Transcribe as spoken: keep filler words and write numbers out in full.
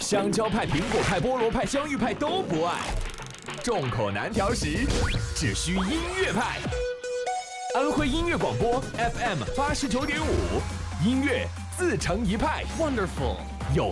香蕉派、苹果派、菠萝派、香芋派都不爱，众口难调时，只需音乐派。安徽音乐广播 F M 八十九点五，音乐自成一派。 Wonderful。